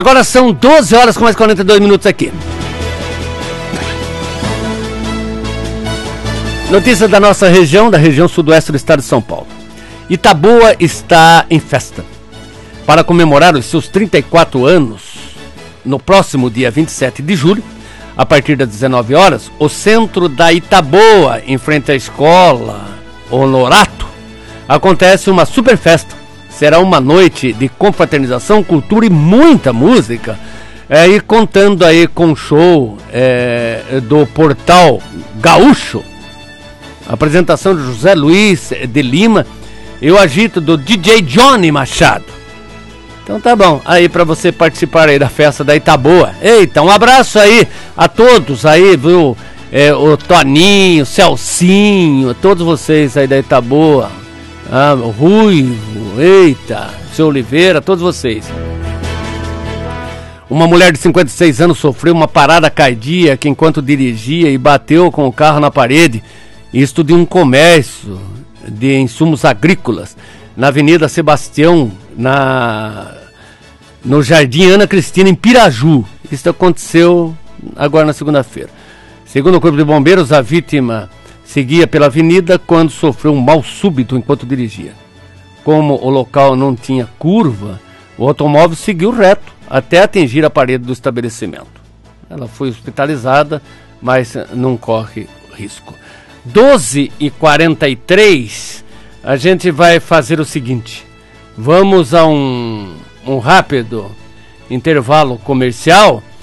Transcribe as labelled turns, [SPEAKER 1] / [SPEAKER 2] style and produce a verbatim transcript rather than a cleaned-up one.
[SPEAKER 1] Agora são doze horas com mais quarenta e dois minutos aqui. Notícia da nossa região, da região sudoeste do estado de São Paulo. Itaboa está em festa. Para comemorar os seus trinta e quatro anos, no próximo dia vinte e sete de julho, a partir das dezenove horas, o centro da Itaboa, em frente à escola Honorato, acontece uma super festa. Será uma noite de confraternização, cultura e muita música. É, e contando aí com o show é, do Portal Gaúcho, apresentação de José Luiz de Lima e o agito do D J Johnny Machado. Então tá bom, aí para você participar aí da festa da Itaboa. Eita, um abraço aí a todos aí, viu? É, o Toninho, o Celcinho, todos vocês aí da Itaboa. Ah, o Ruivo, eita, seu Oliveira, todos vocês. Uma mulher de cinquenta e seis anos sofreu uma parada cardíaca enquanto dirigia e bateu com o carro na parede. Isto de um comércio de insumos agrícolas na Avenida Sebastião, na, no Jardim Ana Cristina, em Piraju. Isso aconteceu agora na segunda-feira. Segundo o Corpo de Bombeiros, a vítima seguia pela avenida quando sofreu um mal súbito enquanto dirigia. Como o local não tinha curva, o automóvel seguiu reto até atingir a parede do estabelecimento. Ela foi hospitalizada, mas não corre risco. doze e quarenta e três, a gente vai fazer o seguinte. Vamos a um, um rápido intervalo comercial